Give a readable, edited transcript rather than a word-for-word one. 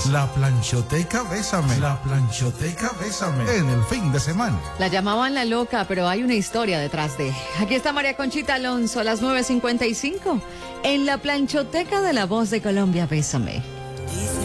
La planchoteca Bésame. La planchoteca Bésame. En el fin de semana. La llamaban la loca, pero hay una historia detrás de. Aquí está María Conchita Alonso a las 9:55 en la planchoteca de La Voz de Colombia. Bésame.